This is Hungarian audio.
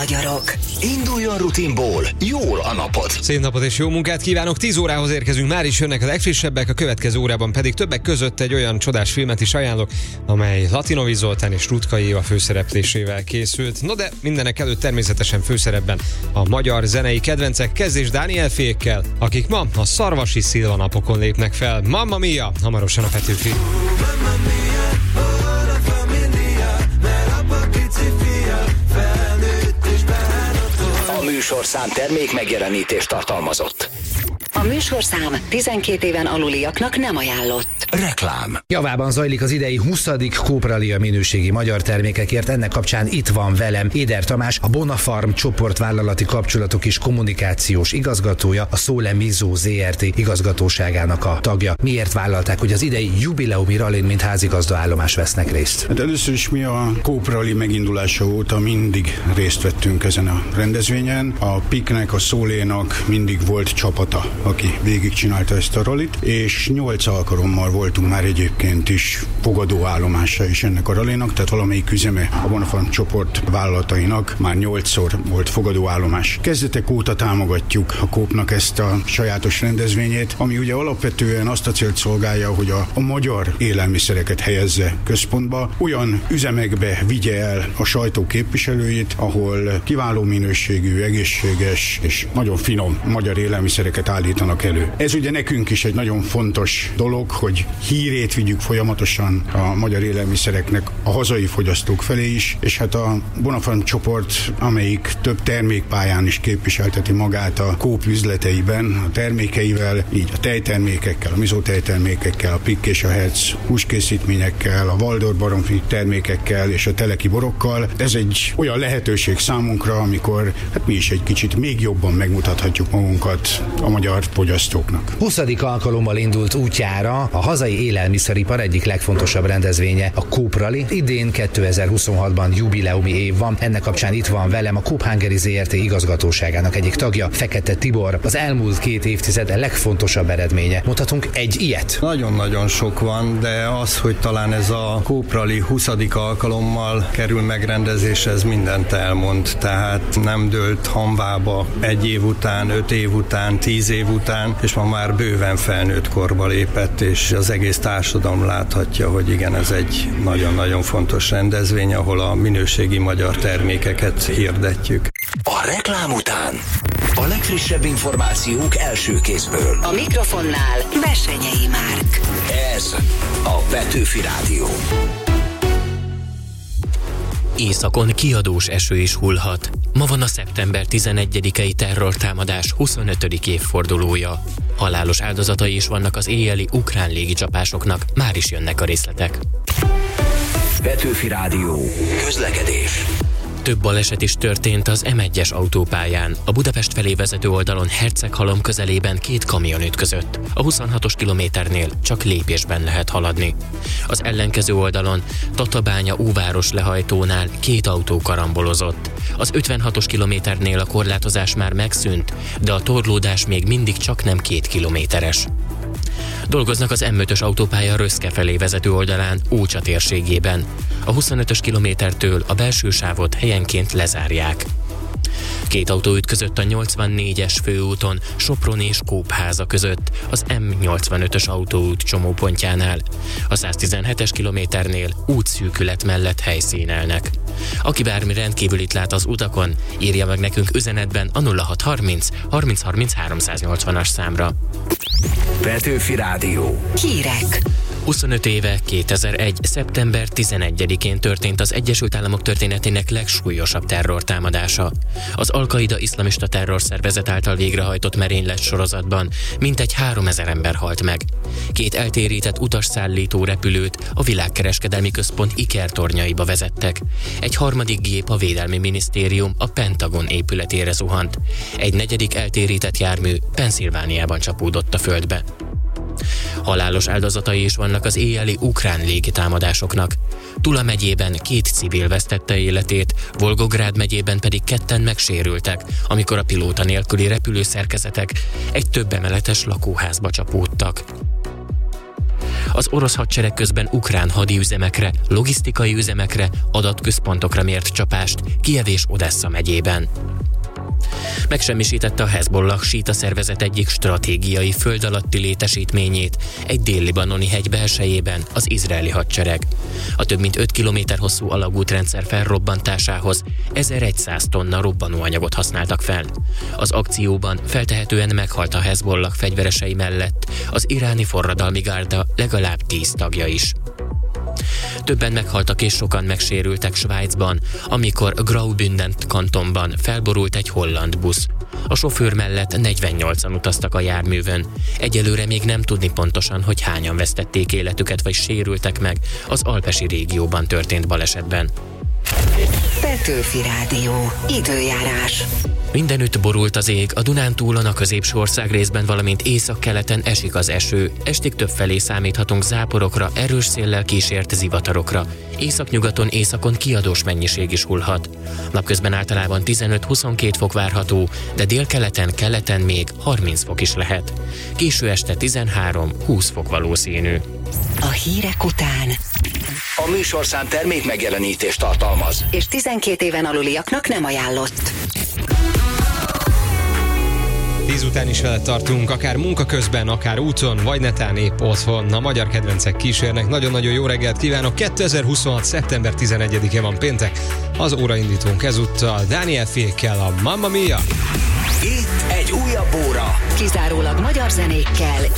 magyarok. Induljon rutinból, jól a napot. Szép napot és jó munkát kívánok! 10 órához érkezünk, már is jönnek a legfrissebbek, a következő órában pedig többek között egy olyan csodás filmet is ajánlok, amely Latinovics Zoltán és Rutkay Éva főszereplésével készült. No de mindenek előtt természetesen főszerepben a magyar zenei kedvencek Kez és Dániel fékkel, akik ma a Szarvasi szilvanapokon lépnek fel. Mamma Mia, hamarosan a Petőfi. A műsorszám termék megjelenítést tartalmazott. A műsorszám 12 éven aluliaknak nem ajánlott. Reklám. Javában zajlik az idei 20. Kópralia minőségi magyar termékekért. Ennek kapcsán itt van velem Éder Tamás, a Bonafarm csoportvállalati kapcsolatok és kommunikációs igazgatója, a Sole Mizo ZRT igazgatóságának a tagja. Miért vállalták, hogy az idei jubileumi rallin mint házigazdaállomás vesznek részt? Hát először is mi a Kóprali megindulása óta mindig részt vettünk ezen a rendezvényen. A PIK-nek, a Solénak mindig volt csapata, aki végigcsinálta ezt a rallit, és 8 alkalommal voltunk már egyébként is fogadóállomása is ennek a rallinak, tehát valamelyik üzeme a Bonafarm csoport vállalatainak már 8-szor volt fogadóállomás. Kezdetek óta támogatjuk a Kópnak ezt a sajátos rendezvényét, ami ugye alapvetően azt a célt szolgálja, hogy a magyar élelmiszereket helyezze központba, olyan üzemekbe vigye el a sajtó képviselőit, ahol kiváló minőségű, egészséges és nagyon finom magyar élelmiszereket állítanak elő. Ez ugye nekünk is egy nagyon fontos dolog, hogy hírét vigyük folyamatosan a magyar élelmiszereknek a hazai fogyasztók felé is, és hát a Bonafarm csoport, amelyik több termékpályán is képviselteti magát a Kóp üzleteiben, a termékeivel, így a tejtermékekkel, a Mizo tejtermékekkel, a Pikk és a Herz húskészítményekkel, a Waldorf baromfi termékekkel és a teleki borokkal. Ez egy olyan lehetőség számunkra, amikor hát mi is egy kicsit még jobban megmutathatjuk magunkat a magyar fogyasztóknak. 20. alkalommal indult útjára a hazai élelmiszeripar egyik legfontosabb rendezvénye, a Kóprali. Idén 2026-ban jubileumi év van, ennek kapcsán itt van velem a Coop Hungary ZRT igazgatóságának egyik tagja, Fekete Tibor. Az elmúlt 2 évtized legfontosabb eredménye. Mondhatunk egy ilyet? Nagyon-nagyon sok van, de az, hogy talán ez a Kóprali 20. alkalommal kerül megrendezésre, ez mindent elmond. Tehát nem dőlt hamvába 1 év után, 5 év után, 10 év után, és ma már bőven felnőtt korba lépett, és az egész társadalom láthatja, hogy igen, ez egy nagyon-nagyon fontos rendezvény, ahol a minőségi magyar termékeket hirdetjük. A reklám után a legfrissebb információk első kézből. A mikrofonnál Bessenyei Márk. Ez a Petőfi Rádió. Északon kiadós eső is hullhat. Ma van a szeptember 11-i terrortámadás 25. évfordulója. Halálos áldozatai is vannak az éjjeli ukrán légicsapásoknak, már is jönnek a részletek. Petőfi Rádió. Közlekedés. Több baleset is történt az M1-es autópályán. A Budapest felé vezető oldalon Herceghalom közelében 2 kamion ütközött. A 26-os kilométernél csak lépésben lehet haladni. Az ellenkező oldalon Tatabánya Óváros lehajtónál 2 autó karambolozott. Az 56-os kilométernél a korlátozás már megszűnt, de a torlódás még mindig csak nem 2 kilométeres. Dolgoznak az M5-ös autópálya Röszke felé vezető oldalán, Ócsa térségében. A 25-ös kilométertől a belső sávot helyenként lezárják. 2 autó ütközött a 84-es főúton Sopron és Kópháza között, az M85-ös autóút csomópontjánál. A 117-es kilométernél útszűkület mellett helyszínelnek. Aki bármi rendkívülit lát az utakon, írja meg nekünk üzenetben a 0630 30 30 380-as számra. Petőfi Rádió. Hírek. 25 éve, 2001. szeptember 11-én történt az Egyesült Államok történetének legsúlyosabb terrortámadása. Az Al-Qaida iszlamista terrorszervezet által végrehajtott merénylet sorozatban mintegy 3000 ember halt meg. 2 eltérített utasszállító repülőt a világkereskedelmi központ ikertornyaiba vezettek. Egy harmadik gép a Védelmi Minisztérium, a Pentagon épületére zuhant. Egy negyedik eltérített jármű Pennsylvániában csapódott a földbe. Halálos áldozatai is vannak az éjjeli ukrán légitámadásoknak. Tula megyében 2 civil vesztette életét, Volgográd megyében pedig 2-en megsérültek, amikor a pilóta nélküli repülőszerkezetek egy több emeletes lakóházba csapódtak. Az orosz hadsereg közben ukrán hadiüzemekre, logisztikai üzemekre, adatközpontokra mért csapást Kijev és Odessa megyében. Megsemmisítette a Hezbollah síta szervezet egyik stratégiai föld alatti létesítményét egy dél-libanoni hegy belsejében az izraeli hadsereg. A több mint 5 kilométer hosszú alagútrendszer felrobbantásához 1100 tonna robbanóanyagot használtak fel. Az akcióban feltehetően meghalt a Hezbollah fegyveresei mellett az iráni forradalmi gárda legalább 10 tagja is. Többen meghaltak és sokan megsérültek Svájcban, amikor Graubünden kantonban felborult egy holland busz. A sofőr mellett 48-an utaztak a járművön. Egyelőre még nem tudni pontosan, hogy hányan vesztették életüket vagy sérültek meg az alpesi régióban történt balesetben. Petőfi Rádió. Időjárás. Mindenütt borult az ég, a Dunántúlon, a középső országrészben, valamint északkeleten esik az eső. Estig többfelé számíthatunk záporokra, erős széllel kísért zivatarokra. Északnyugaton, északon kiadós mennyiség is hullhat. Napközben általában 15-22 fok várható, de délkeleten, keleten még 30 fok is lehet. Késő este 13-20 fok valószínű. A hírek után A műsorszám termék megjelenítést tartalmaz. és 12 éven aluliaknak nem ajánlott. 10 után is veled tartunk, akár munka közben, akár úton, vagy netán épp otthon. A magyar kedvencek kísérnek. Nagyon-nagyon jó reggelt kívánok. 2026. szeptember 11-e van péntek. Az óraindítónk ezúttal Daniel Fékkel, a Mamma Mia. Itt egy újabb óra. Kizárólag magyar zenékkel